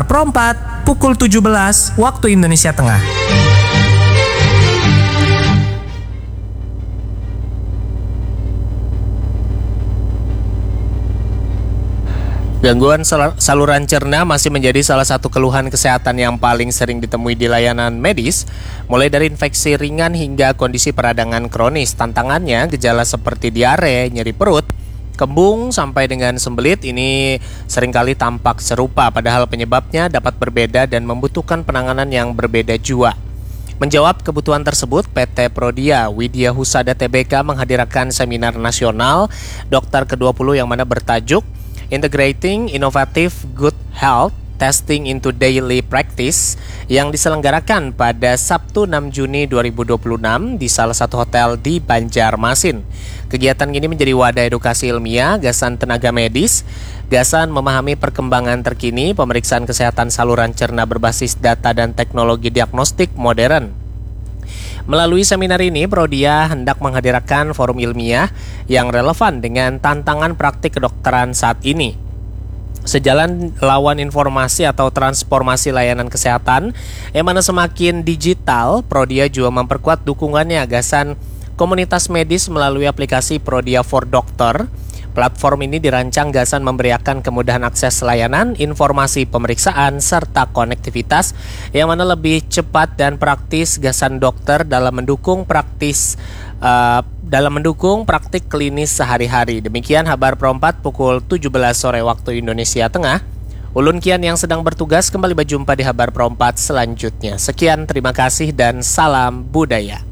Pro 4 pukul 17 waktu Indonesia Tengah. Gangguan saluran cerna masih menjadi salah satu keluhan kesehatan yang paling sering ditemui di layanan medis, mulai dari infeksi ringan hingga kondisi peradangan kronis. Tantangannya, gejala seperti diare, nyeri perut, kembung, sampai dengan sembelit ini seringkali tampak serupa, padahal penyebabnya dapat berbeda dan membutuhkan penanganan yang berbeda jua. Menjawab kebutuhan tersebut, PT Prodia Widya Husada Tbk menghadirkan seminar nasional Dokter ke-20 yang mana bertajuk Integrating Innovative Good Health Testing into Daily Practice yang diselenggarakan pada Sabtu 6 Juni 2026 di salah satu hotel di Banjarmasin. Kegiatan ini menjadi wadah edukasi ilmiah, gasan tenaga medis, gasan memahami perkembangan terkini, pemeriksaan kesehatan saluran cerna berbasis data dan teknologi diagnostik modern. Melalui seminar ini, Prodia hendak menghadirkan forum ilmiah yang relevan dengan tantangan praktik kedokteran saat ini. Sejalan lawan informasi atau transformasi layanan kesehatan yang mana semakin digital, Prodia juga memperkuat dukungannya gasan komunitas medis melalui aplikasi Prodia for Doctor. Platform ini dirancang gasan memberikan kemudahan akses layanan, informasi pemeriksaan, serta konektivitas yang mana lebih cepat dan praktis gasan dokter dalam mendukung praktik klinis sehari-hari. Demikian kabar Pro 4 pukul 17 sore waktu Indonesia Tengah. Ulun Kian yang sedang bertugas kembali berjumpa di kabar Pro 4 selanjutnya. Sekian, terima kasih dan salam budaya.